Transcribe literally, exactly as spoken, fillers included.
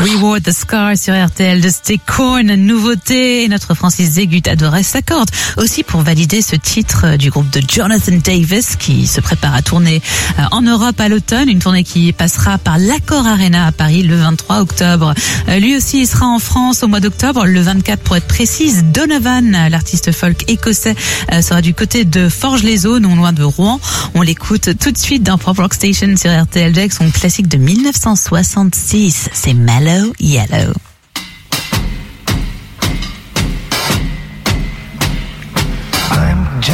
Reward the Scar sur R T L de Stécorn, nouveauté. Et notre Francis Zégut adorait s'accorde aussi pour valider ce titre du groupe de Jonathan Davis qui se prépare à tourner en Europe à l'automne. Une tournée qui passera par l'Accor Arena à Paris le vingt-trois octobre. Lui aussi, il sera en France au mois d'octobre, le vingt-quatre pour être précise. Donovan, l'artiste folk écossais, sera du côté de Forges-les-Eaux, non loin de Rouen. On l'écoute tout de suite dans Pop Rock Station sur R T L avec son classique de mille neuf cent soixante-six. C'est Mellow Yellow.